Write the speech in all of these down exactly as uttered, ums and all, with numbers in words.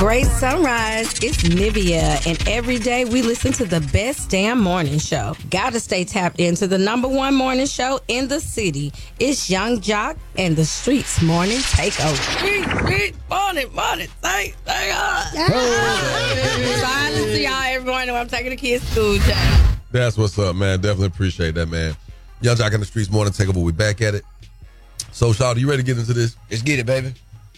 Great sunrise. It's Nivea, and every day we listen to the best damn morning show. Gotta stay tapped into the number one morning show in the city. It's Young Jock and the Streets Morning Takeover. Street, street, morning, morning, thank, thank God. So I listen to y'all every morning when I'm taking the kids to school, Jack. That's what's up, man. Definitely appreciate that, man. Young Jock and the Streets Morning Takeover. We back at it. So, Shawty, you ready to get into this? Let's get it, baby.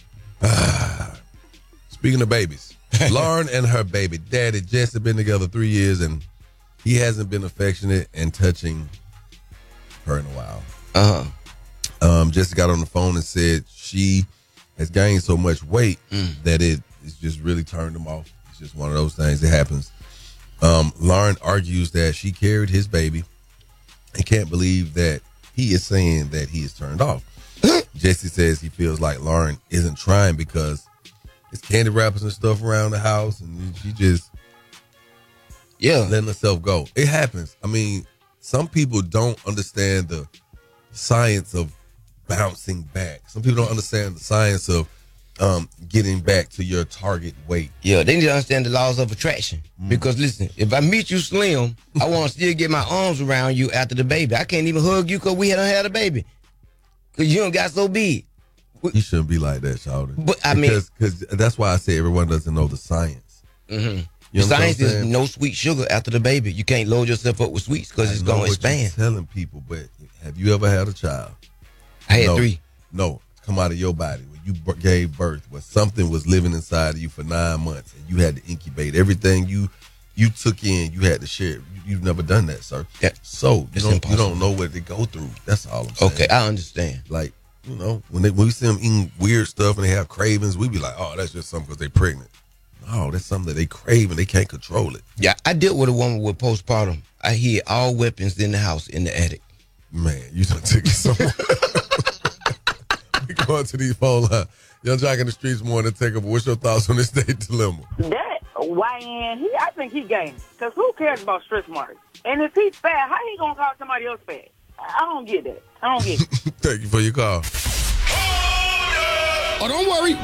Speaking of babies, Lauren and her baby daddy Jess have been together three years, and he hasn't been affectionate and touching her in a while. Uh-huh. Um, Jess got on the phone and said she has gained so much weight mm. that it it's just really turned him off. It's just one of those things that happens. Um, Lauren argues that she carried his baby and can't believe that he is saying that he is turned off. Jesse says he feels like Lauren isn't trying because it's candy wrappers and stuff around the house, and she just yeah letting herself go. It happens. I mean, some people don't understand the science of bouncing back. Some people don't understand the science of um, getting back to your target weight. Yeah, they need to understand the laws of attraction. Mm. Because listen, if I meet you slim, I want to still get my arms around you after the baby. I can't even hug you because we hadn't had a baby. Because you don't got so big. You shouldn't be like that, Shawty. But I mean, because that's why I say everyone doesn't know the science. Mm-hmm. You the science is no sweet sugar after the baby. You can't load yourself up with sweets because it's going to expand. You're telling people, but have you ever had a child? I had no, three. No, come out of your body when you b- gave birth, where something was living inside of you for nine months, and you had to incubate everything you you took in. You had to share. You, you've never done that, sir. Yeah. So you don't, you don't know what they go through. That's all I'm saying. Okay, I understand. Like. You know, when they when we see them eating weird stuff and they have cravings, we be like, oh, that's just something because they pregnant. No, that's something that they crave and they can't control it. Yeah, I dealt with a woman with postpartum. I hid all weapons in the house in the attic. Man, you done took it somewhere. We going to these phone lines. Young Jock in the Streets Morning Takeover. What's your thoughts on this date dilemma? That Y N, he, I think he game. Because who cares about stretch marks? And if he's fat, how he going to call somebody else fat? I don't get that. I don't get it. Thank you for your call. Oh, don't worry.